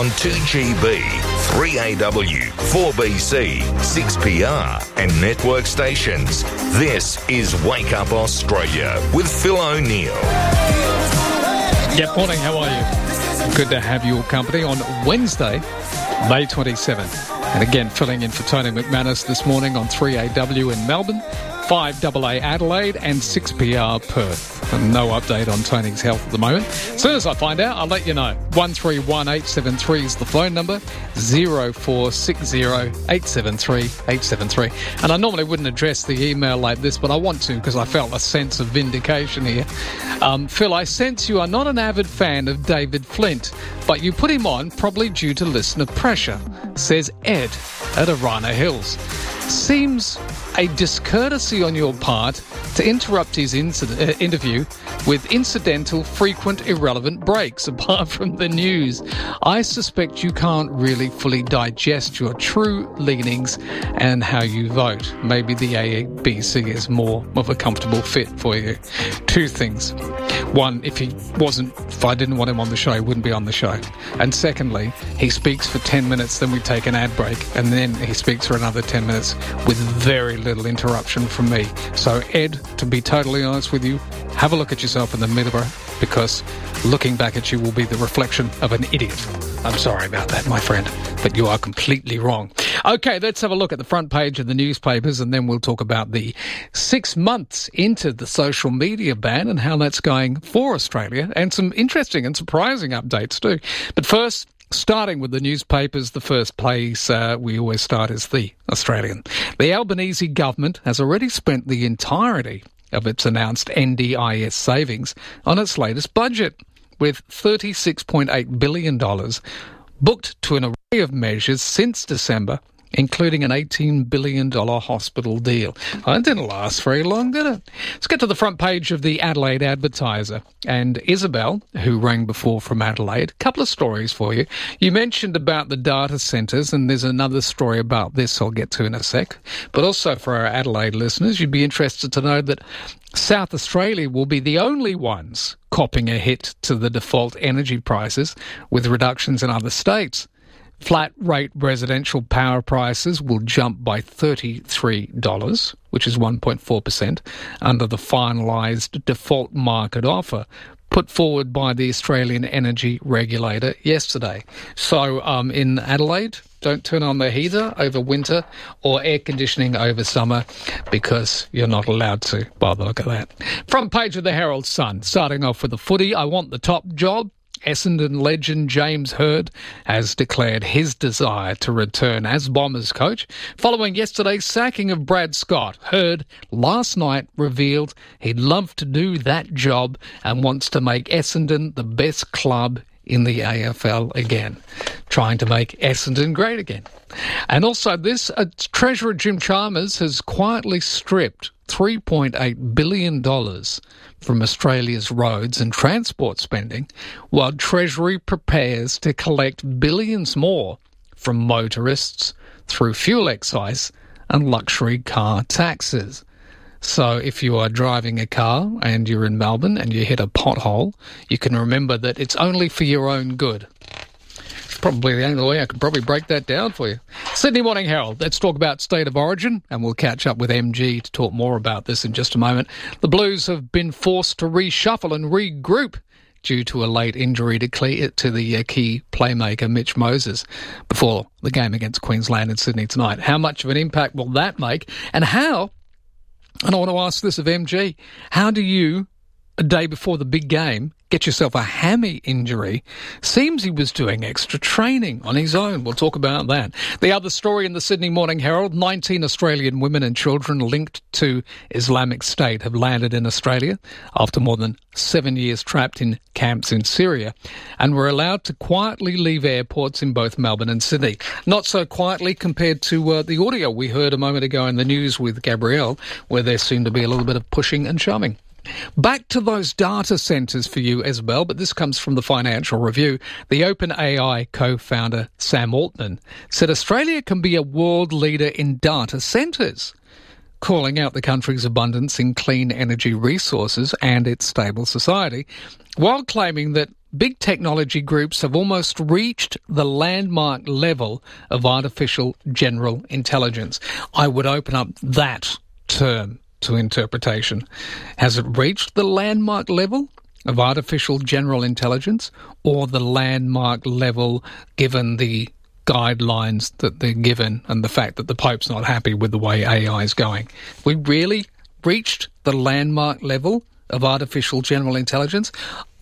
on 2GB, 3AW, 4BC, 6PR and network stations. This is Wake Up Australia with Phil O'Neill. Good morning, how are you? Good to have your company on Wednesday, May 27th. And again, filling in for Tony McManus this morning on 3AW in Melbourne, 5AA Adelaide and 6PR Perth. And no update on Tony's health at the moment. As soon as I find out, I'll let you know. 131873 is the phone number, 0460 873 873. And I normally wouldn't address the email like this, but I want to because I felt a sense of vindication here. Phil, I sense you are not an avid fan of David Flint, but you put him on probably due to listener pressure, says Ed at Arana Hills. Seems a discourtesy on your part to interrupt his interview with incidental, frequent, irrelevant breaks apart from the news. I suspect you can't really fully digest your true leanings and how you vote. Maybe the ABC is more of a comfortable fit for you. Two things. One, if I didn't want him on the show, he wouldn't be on the show. And secondly, he speaks for 10 minutes, then we take an ad break, and then he speaks for another 10 minutes with very little interruption from me. So, Ed, to be totally honest with you, have a look at yourself in the mirror, because looking back at you will be the reflection of an idiot. I'm sorry about that, my friend, but you are completely wrong. Okay, let's have a look at the front page of the newspapers, and then we'll talk about the 6 months into the social media ban and how that's going for Australia, and some interesting and surprising updates too. But first, starting with the newspapers, the first place we always start is the Australian. The Albanese government has already spent the entirety of its announced NDIS savings on its latest budget, with $36.8 billion booked to an array of measures since December, including an $18 billion hospital deal. That didn't last very long, did it? Let's get to the front page of the Adelaide Advertiser. And Isabel, who rang before from Adelaide, a couple of stories for you. You mentioned about the data centres, and there's another story about this I'll get to in a sec. But also for our Adelaide listeners, you'd be interested to know that South Australia will be the only ones copping a hit to the default energy prices, with reductions in other states. Flat rate residential power prices will jump by $33, which is 1.4%, under the finalised default market offer put forward by the Australian Energy Regulator yesterday. So in Adelaide, don't turn on the heater over winter or air conditioning over summer, because you're not allowed to. By the look at that. Front page of the Herald Sun, starting off with the footy. I want the top job. Essendon legend James Hird has declared his desire to return as Bombers coach following yesterday's sacking of Brad Scott. Hird last night revealed he'd love to do that job and wants to make Essendon the best club in the AFL again, trying to make Essendon great again. And also this, Treasurer Jim Chalmers has quietly stripped $3.8 billion from Australia's roads and transport spending, while Treasury prepares to collect billions more from motorists through fuel excise and luxury car taxes. So if you are driving a car and you're in Melbourne and you hit a pothole, you can remember that it's only for your own good. It's probably the only way I could probably break that down for you. Sydney Morning Herald, let's talk about State of Origin, and we'll catch up with MG to talk more about this in just a moment. The Blues have been forced to reshuffle and regroup due to a late injury to the key playmaker Mitch Moses before the game against Queensland in Sydney tonight. How much of an impact will that make? And I want to ask this of MG, how do you, a day before the big game, get yourself a hammy injury? Seems he was doing extra training on his own. We'll talk about that. The other story in the Sydney Morning Herald, 19 Australian women and children linked to Islamic State have landed in Australia after more than 7 years trapped in camps in Syria, and were allowed to quietly leave airports in both Melbourne and Sydney. Not so quietly compared to the audio we heard a moment ago in the news with Gabrielle, where there seemed to be a little bit of pushing and shoving. Back to those data centres for you, Isabel, but this comes from the Financial Review. The OpenAI co-founder Sam Altman said Australia can be a world leader in data centres, calling out the country's abundance in clean energy resources and its stable society, while claiming that big technology groups have almost reached the landmark level of artificial general intelligence. I would open up that term to interpretation. Has it reached the landmark level of artificial general intelligence, or the landmark level given the guidelines that they're given and the fact that the Pope's not happy with the way AI is going? We really reached the landmark level of artificial general intelligence?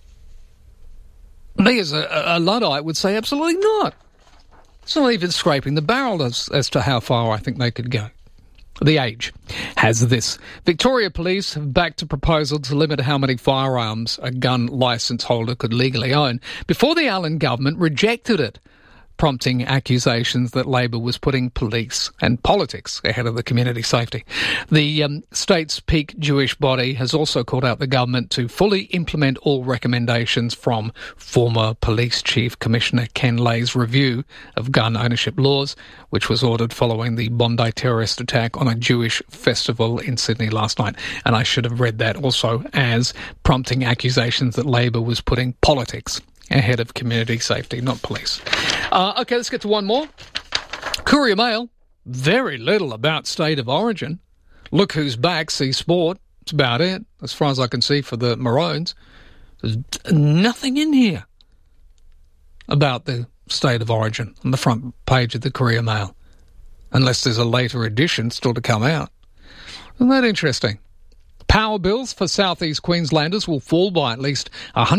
Me as a Luddite would say absolutely not. It's not even scraping the barrel as to how far I think they could go. The Age has this. Victoria Police have backed a proposal to limit how many firearms a gun licence holder could legally own before the Allen government rejected it, prompting accusations that Labor was putting police and politics ahead of the community safety. The state's peak Jewish body has also called out the government to fully implement all recommendations from former Police Chief Commissioner Ken Lay's review of gun ownership laws, which was ordered following the Bondi terrorist attack on a Jewish festival in Sydney last night. And I should have read that also as prompting accusations that Labor was putting politics ahead of community safety, not police. OK, let's get to one more. Courier Mail, very little about state of origin. Look who's back, see sport. That's about it, as far as I can see for the Maroons. There's nothing in here about the state of origin on the front page of the Courier Mail, unless there's a later edition still to come out. Isn't that interesting? Power bills for southeast Queenslanders will fall by at least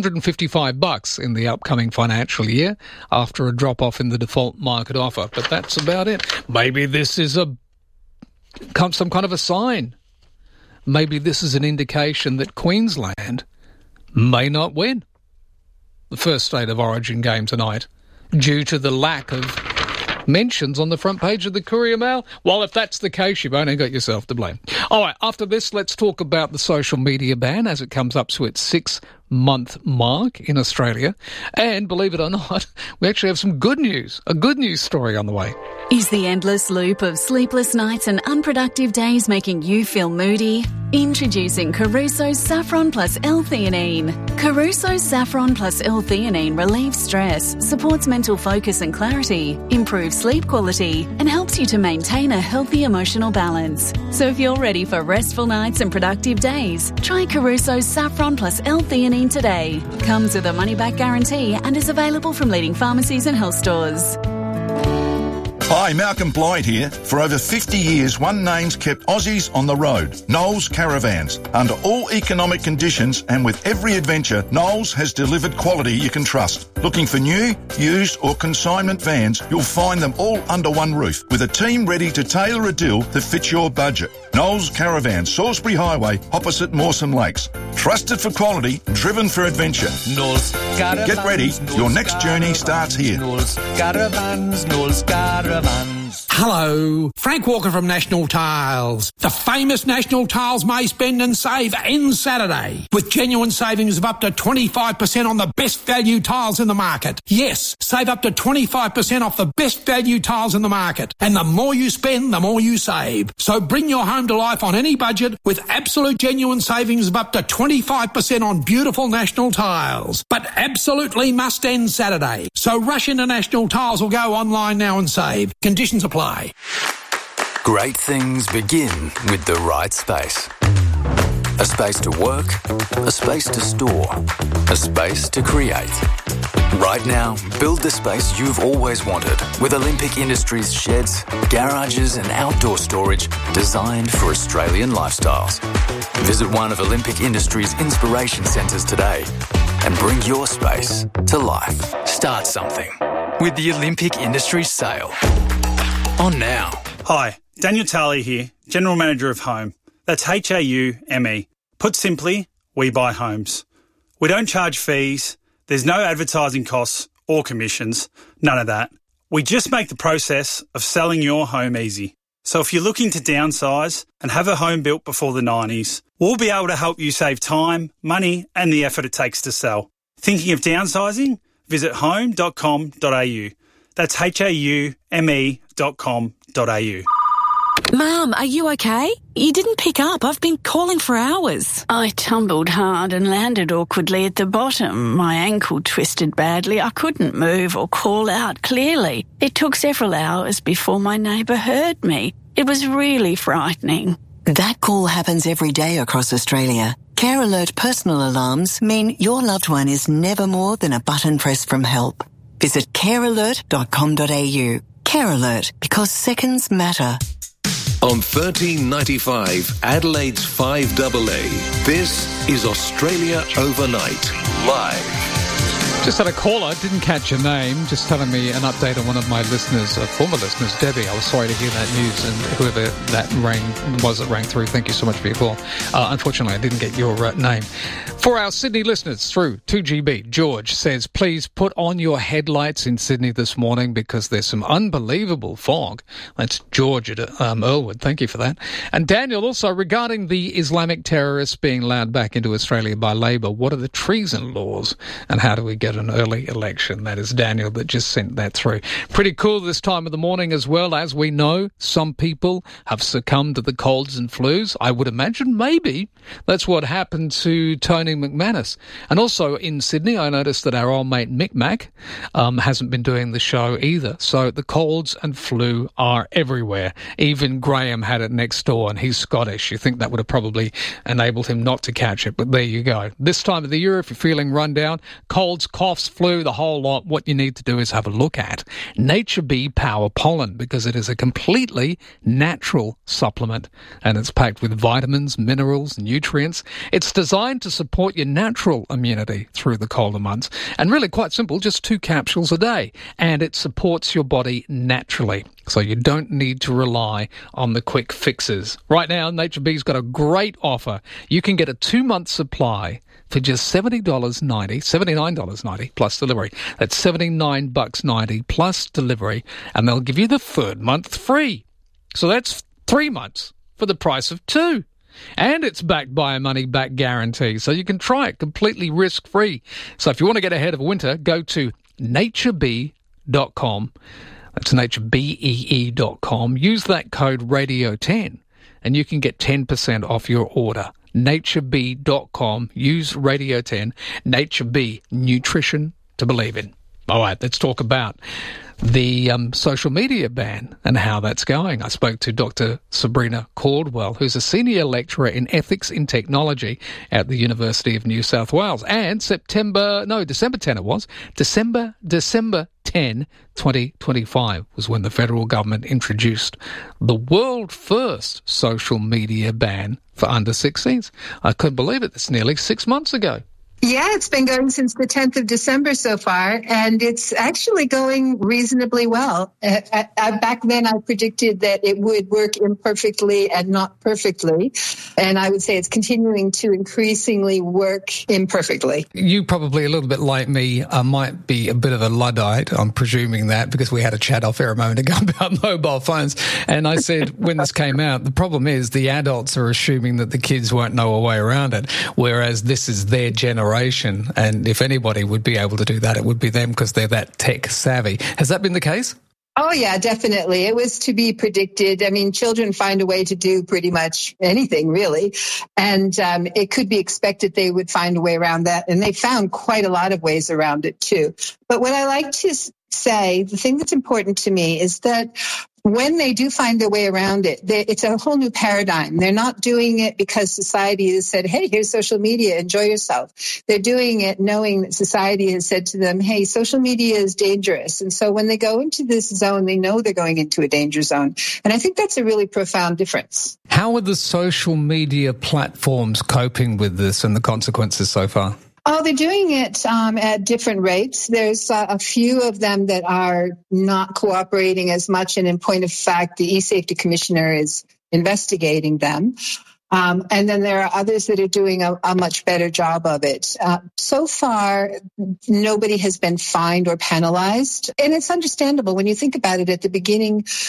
$155 in the upcoming financial year after a drop-off in the default market offer. But that's about it. Maybe this is some kind of a sign. Maybe this is an indication that Queensland may not win the first state of origin game tonight due to the lack of mentions on the front page of the Courier Mail. Well, if that's the case, you've only got yourself to blame. All right, after this, let's talk about the social media ban as it comes up to its 6-month mark in Australia. And believe it or not, we actually have some good news, a good news story on the way. Is the endless loop of sleepless nights and unproductive days making you feel moody? Introducing Caruso's Saffron Plus L-theanine. Caruso's Saffron Plus L-theanine relieves stress, supports mental focus and clarity, improves sleep quality, and helps you to maintain a healthy emotional balance. So if you're ready for restful nights and productive days, try Caruso's Saffron Plus L-theanine today. Comes with a money-back guarantee and is available from leading pharmacies and health stores. Hi, Malcolm Blyde here. For over 50 years, one name's kept Aussies on the road. Knowles Caravans. Under all economic conditions and with every adventure, Knowles has delivered quality you can trust. Looking for new, used or consignment vans, you'll find them all under one roof with a team ready to tailor a deal that fits your budget. Knowles Caravans, Salisbury Highway, opposite Mawson Lakes. Trusted for quality, driven for adventure. Knowles Caravans. Get ready, your next journey starts here. Knowles Caravans, Knowles Caravans. Hello, Frank Walker from National Tiles. The famous National Tiles May Spend and Save ends Saturday with genuine savings of up to 25% on the best value tiles in the market. Yes, save up to 25% off the best value tiles in the market. And the more you spend, the more you save. So bring your home to life on any budget with absolute genuine savings of up to 25% on beautiful National Tiles. But absolutely must end Saturday. So rush into National Tiles or go online now and save. Conditions apply. Great things begin with the right space. A space to work, a space to store, a space to create. Right now, build the space you've always wanted with Olympic Industries sheds, garages and outdoor storage designed for Australian lifestyles. Visit one of Olympic Industries' inspiration centres today and bring your space to life. Start something with the Olympic Industries sale. On now. Hi, Daniel Talley here, General Manager of Home. That's H-A-U-M-E. Put simply, we buy homes. We don't charge fees, there's no advertising costs or commissions, none of that. We just make the process of selling your home easy. So if you're looking to downsize and have a home built before the 90s, we'll be able to help you save time, money and the effort it takes to sell. Thinking of downsizing? Visit home.com.au. That's HAUME.com.au. Mum, are you okay? You didn't pick up. I've been calling for hours. I tumbled hard and landed awkwardly at the bottom. My ankle twisted badly. I couldn't move or call out clearly. It took several hours before my neighbour heard me. It was really frightening. That call happens every day across Australia. Care Alert personal alarms mean your loved one is never more than a button press from help. Visit carealert.com.au. Care Alert, because seconds matter. On 1395 Adelaide's 5AA, this is Australia Overnight, live. Just had a caller, didn't catch your name, just telling me an update on one of my listeners, former listeners, Debbie. I was sorry to hear that news, and whoever that rang through, thank you so much for your call. Unfortunately, I didn't get your name. For our Sydney listeners through 2GB, George says, please put on your headlights in Sydney this morning because there's some unbelievable fog. That's George at Earlwood. Thank you for that. And Daniel, also regarding the Islamic terrorists being allowed back into Australia by Labor, what are the treason laws and how do we get an early election? That is Daniel that just sent that through. Pretty cool this time of the morning as well. As we know, some people have succumbed to the colds and flus. I would imagine maybe that's what happened to Tony McManus. And also in Sydney, I noticed that our old mate Mick Mac hasn't been doing the show either. So the colds and flu are everywhere. Even Graham had it next door and he's Scottish. You think that would have probably enabled him not to catch it, but there you go. This time of the year, if you're feeling run down, colds, coughs, flu, the whole lot, what you need to do is have a look at Nature Bee Power Pollen, because it is a completely natural supplement and it's packed with vitamins, minerals, nutrients. It's designed to support your natural immunity through the colder months, and really quite simple, just 2 capsules a day, and it supports your body naturally, so you don't need to rely on the quick fixes. Right now, Nature Bee's got a great offer. You can get a 2-month supply for just $79.90 plus delivery. That's $79.90 plus delivery, and they'll give you the 3rd month free. So that's 3 months for the price of 2. And it's backed by a money-back guarantee, so you can try it completely risk-free. So if you want to get ahead of winter, go to naturebee.com. That's naturebee.com. Use that code RADIO10, and you can get 10% off your order. naturebee.com. Use Radio10. Nature Bee, nutrition to believe in. All right, let's talk about the social media ban and how that's going. I spoke to Dr. Sabrina Caldwell, who's a senior lecturer in ethics in technology at the University of New South Wales. And December 10 it was. December 10, 2025 was when the federal government introduced the world first social media ban for under 16s. I couldn't believe it. It's nearly 6 months ago. Yeah, it's been going since the 10th of December so far, and it's actually going reasonably well. Back then, I predicted that it would work imperfectly and not perfectly, and I would say it's continuing to increasingly work imperfectly. You probably, a little bit like me, might be a bit of a Luddite. I'm presuming that because we had a chat off air a moment ago about mobile phones, and I said when this came out, the problem is the adults are assuming that the kids won't know a way around it, whereas this is their generation. And if anybody would be able to do that, it would be them because they're that tech savvy. Has that been the case? Oh, yeah, definitely. It was to be predicted. I mean, children find a way to do pretty much anything, really. And it could be expected they would find a way around that. And they found quite a lot of ways around it, too. But what I like to say, the thing that's important to me is that when they do find their way around it, it's a whole new paradigm. They're not doing it because society has said, hey, here's social media, enjoy yourself. They're doing it knowing that society has said to them, hey, social media is dangerous. And so when they go into this zone, they know they're going into a danger zone. And I think that's a really profound difference. How are the social media platforms coping with this and the consequences so far? Oh, they're doing it at different rates. There's a few of them that are not cooperating as much. And in point of fact, the eSafety Commissioner is investigating them. And then there are others that are doing a much better job of it. So far, nobody has been fined or penalized. And it's understandable when you think about it. At the beginning,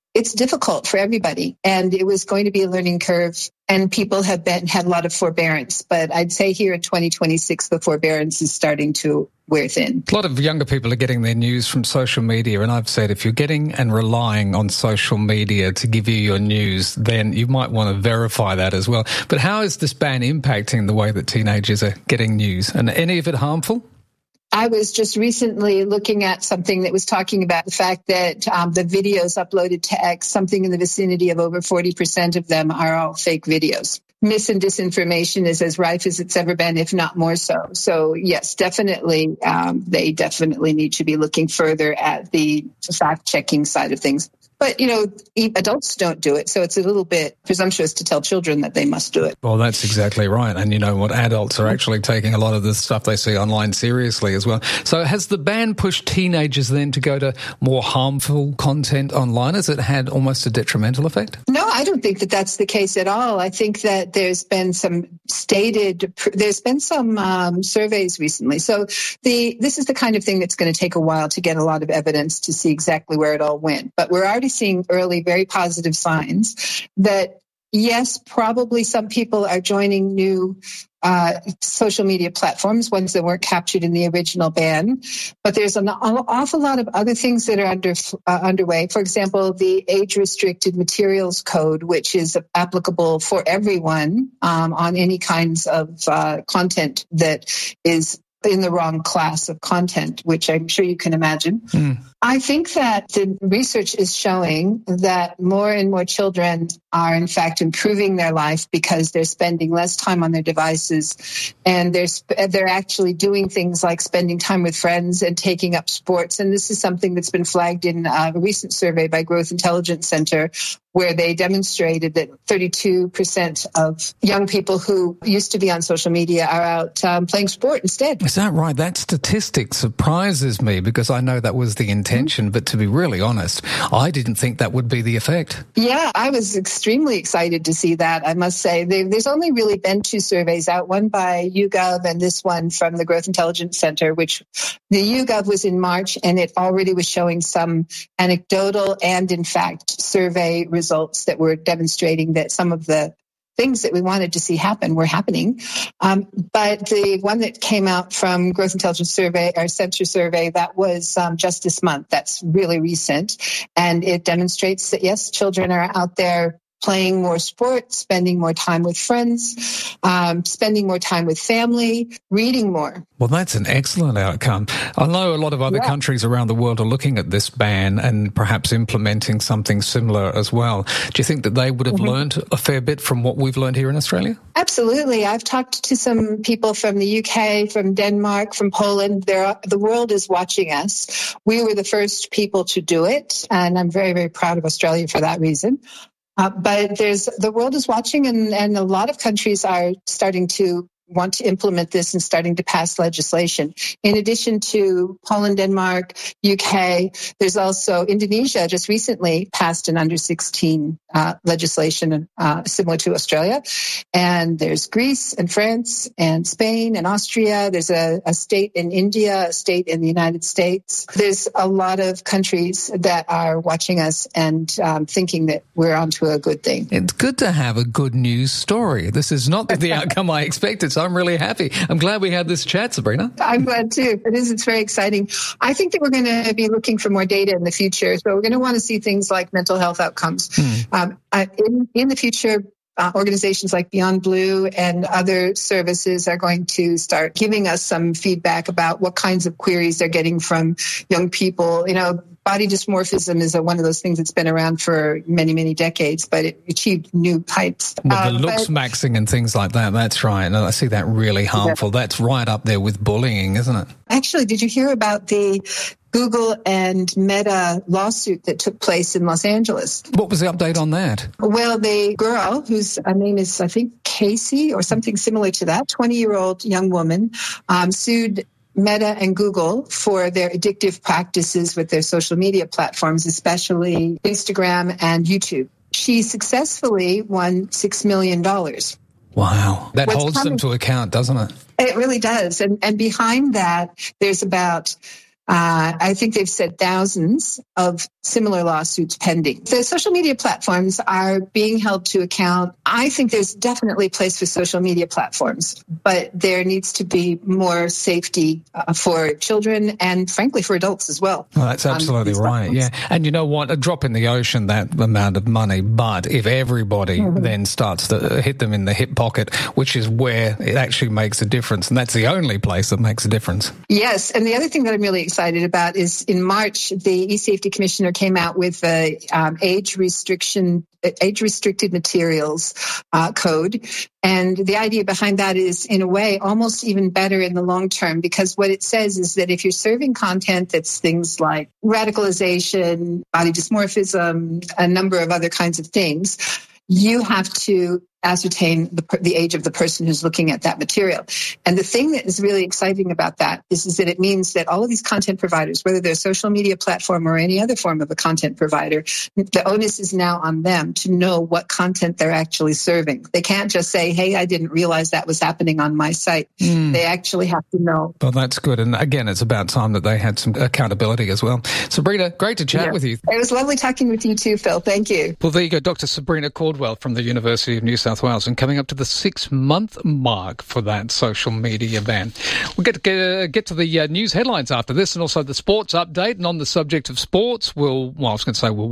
it's difficult for everybody, and it was going to be a learning curve, and people had a lot of forbearance. But I'd say here in 2026, the forbearance is starting to wear thin. A lot of younger people are getting their news from social media, and I've said if you're getting and relying on social media to give you your news, then you might want to verify that as well. But how is this ban impacting the way that teenagers are getting news? And any of it harmful? I was just recently looking at something that was talking about the fact that the videos uploaded to X, something in the vicinity of over 40% of them are all fake videos. Mis and disinformation is as rife as it's ever been, if not more so. So, yes, definitely, they definitely need to be looking further at the fact-checking side of things. But, adults don't do it, so it's a little bit presumptuous to tell children that they must do it. Well, that's exactly right. And you know what? Adults are actually taking a lot of the stuff they see online seriously as well. So has the ban pushed teenagers then to go to more harmful content online? Has it had almost a detrimental effect? No, I don't think that that's the case at all. I think that there's been some surveys recently. So this is the kind of thing that's going to take a while to get a lot of evidence to see exactly where it all went. But we're already seeing early, very positive signs that, yes, probably some people are joining new social media platforms, ones that weren't captured in the original ban. But there's an awful lot of other things that are underway. For example, the age-restricted materials code, which is applicable for everyone on any kinds of content that is in the wrong class of content, which I'm sure you can imagine. I think that the research is showing that more and more children are, in fact, improving their life because they're spending less time on their devices, and they're actually doing things like spending time with friends and taking up sports. And this is something that's been flagged in a recent survey by Growth Intelligence Center, where they demonstrated that 32% of young people who used to be on social media are out playing sport instead. Is that right? That statistic surprises me because I know that was the intention, but to be really honest, I didn't think that would be the effect. Yeah, I was extremely excited to see that, I must say. There's only really been two surveys out, one by YouGov and this one from the Growth Intelligence Center, which the YouGov was in March, and it already was showing some anecdotal and, in fact, survey results that were demonstrating that some of the things that we wanted to see happen were happening. But the one that came out from Growth Intelligence Survey, our Center survey, that was just this month. That's really recent. And it demonstrates that, yes, children are out there playing more sports, spending more time with friends, spending more time with family, reading more. Well, that's an excellent outcome. I know a lot of other countries around the world are looking at this ban and perhaps implementing something similar as well. Do you think that they would have learned a fair bit from what we've learned here in Australia? Absolutely. I've talked to some people from the UK, from Denmark, from Poland. The world is watching us. We were the first people to do it, and I'm very, very proud of Australia for that reason. But the world is watching, and a lot of countries are starting to want to implement this and starting to pass legislation. In addition to Poland, Denmark, UK, there's also Indonesia just recently passed an under 16 legislation similar to Australia. And there's Greece and France and Spain and Austria. There's a state in India, a state in the United States. There's a lot of countries that are watching us and thinking that we're onto a good thing. It's good to have a good news story. This is not the outcome I expected. So I'm really happy. I'm glad we had this chat, Sabrina. I'm glad too. It is. It's very exciting. I think that we're going to be looking for more data in the future. So we're going to want to see things like mental health outcomes. In the future, organizations like Beyond Blue and other services are going to start giving us some feedback about what kinds of queries they're getting from young people. Body dysmorphism is one of those things that's been around for many, many decades, but it achieved new heights. Well, the looks maxing and things like that, that's right. And I see that really harmful. Yeah. That's right up there with bullying, isn't it? Actually, did you hear about the Google and Meta lawsuit that took place in Los Angeles? What was the update on that? Well, the girl, whose name is, I think, Casey or something similar to that, 20-year-old young woman, sued Meta and Google for their addictive practices with their social media platforms, especially Instagram and YouTube. She successfully won $6 million. Wow. That holds them to account, doesn't it? It really does. And behind that, there's about I think they've said thousands of similar lawsuits pending. The social media platforms are being held to account. I think there's definitely a place for social media platforms, but there needs to be more safety for children and, frankly, for adults as well. Well, that's absolutely right, yeah. And you know what? A drop in the ocean, that amount of money, but if everybody then starts to hit them in the hip pocket, which is where it actually makes a difference, and that's the only place that makes a difference. Yes, and the other thing that I'm really excited about is in March, the eSafety Commissioner came out with the age-restricted materials code. And the idea behind that is, in a way, almost even better in the long term, because what it says is that if you're serving content that's things like radicalization, body dysmorphism, a number of other kinds of things, you have to ascertain the age of the person who's looking at that material. And the thing that is really exciting about that is that it means that all of these content providers, whether they're a social media platform or any other form of a content provider, the onus is now on them to know what content they're actually serving. They can't just say, hey, I didn't realize that was happening on my site. They actually have to know. Well, that's good. And again, it's about time that they had some accountability as well. Sabrina, great to chat with you. It was lovely talking with you too, Phil. Thank you. Well, there you go. Dr. Sabrina Caldwell from the University of New South Wales, and coming up to the 6-month mark for that social media ban. We'll get to the news headlines after this, and also the sports update. And on the subject of sports, we'll wake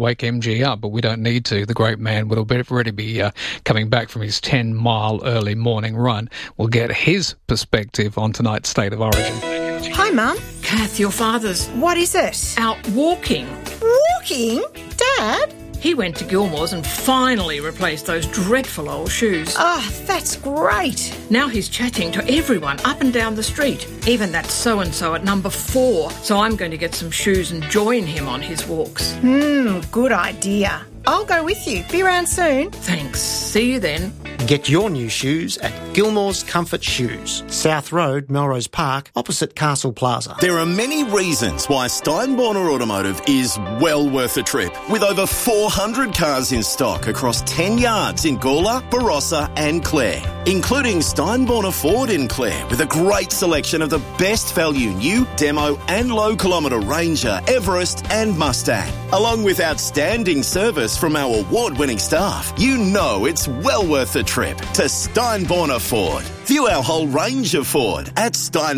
MG up, but we don't need to. The great man will already be coming back from his 10-mile early morning run. We'll get his perspective on tonight's State of Origin. Hi, Mum. Kath, your father's... What is it? Out walking. Walking? Dad? He went to Gilmore's and finally replaced those dreadful old shoes. Oh, that's great. Now he's chatting to everyone up and down the street, even that so-and-so at number 4. So I'm going to get some shoes and join him on his walks. Good idea. I'll go with you. Be around soon. Thanks. See you then. Get your new shoes at Gilmore's Comfort Shoes, South Road, Melrose Park, opposite Castle Plaza. There are many reasons why Steinborner Automotive is well worth a trip. With over 400 cars in stock across 10 yards in Gawler, Barossa and Clare, including Steinborner Ford in Clare, with a great selection of the best value new, demo and low kilometre Ranger, Everest and Mustang. Along with outstanding service from our award-winning staff, you know it's well worth a trip to Steinborner Ford. View our whole range of Ford at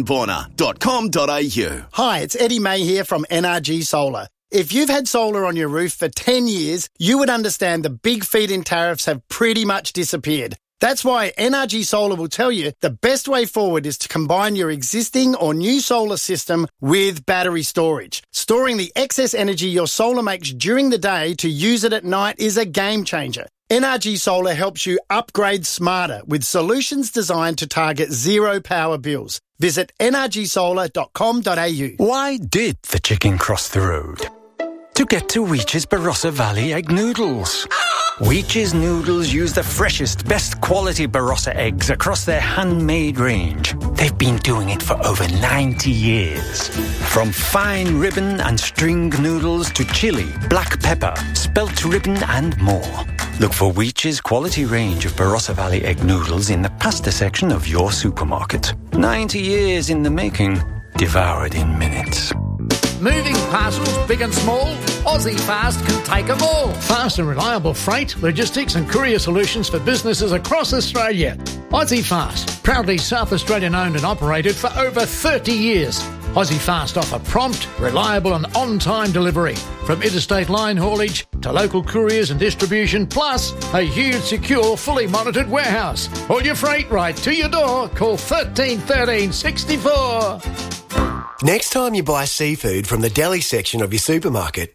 steinborner.com.au. Hi, it's Eddie May here from NRG Solar. If you've had solar on your roof for 10 years, you would understand the big feed-in tariffs have pretty much disappeared. That's why NRG Solar will tell you the best way forward is to combine your existing or new solar system with battery storage. Storing the excess energy your solar makes during the day to use it at night is a game changer. NRG Solar helps you upgrade smarter with solutions designed to target zero power bills. Visit nrgsolar.com.au. Why did the chicken cross the road? To get to Weech's Barossa Valley Egg Noodles. Weech's Noodles use the freshest, best quality Barossa eggs across their handmade range. They've been doing it for over 90 years. From fine ribbon and string noodles to chili, black pepper, spelt ribbon and more. Look for Weech's quality range of Barossa Valley Egg Noodles in the pasta section of your supermarket. 90 years in the making, devoured in minutes. Moving parcels, big and small, Aussie Fast can take them all. Fast and reliable freight, logistics and courier solutions for businesses across Australia. Aussie Fast, proudly South Australian owned and operated for over 30 years. Aussie Fast offer prompt, reliable and on-time delivery. From interstate line haulage to local couriers and distribution, plus a huge, secure, fully monitored warehouse. All your freight right to your door. Call 13 13 64. Next time you buy seafood from the deli section of your supermarket,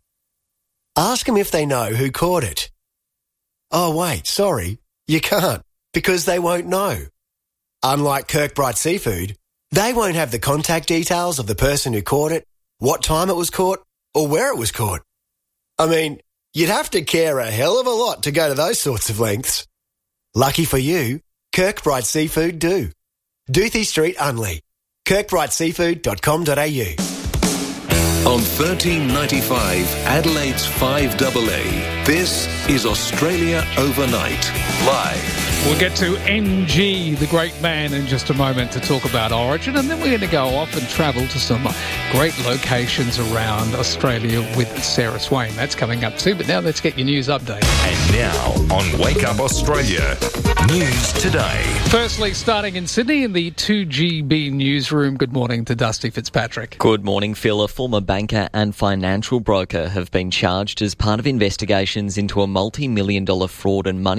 ask them if they know who caught it. Oh, wait, sorry, you can't, because they won't know. Unlike Kirkbride Seafood, they won't have the contact details of the person who caught it, what time it was caught, or where it was caught. I mean, you'd have to care a hell of a lot to go to those sorts of lengths. Lucky for you, Kirkbride Seafood do. Doothie Street, Unley. kirkbrideseafood.com.au. On 1395 Adelaide's 5AA, this is Australia Overnight, live. We'll get to NG, the great man, in just a moment to talk about Origin, and then we're going to go off and travel to some great locations around Australia with Sarah Swain. That's coming up too, but now let's get your news update. And now on Wake Up Australia, News Today. Firstly, starting in Sydney in the 2GB newsroom, good morning to Dusty Fitzpatrick. Good morning, Phil. A former banker and financial broker have been charged as part of investigations into a multi-million-dollar fraud and money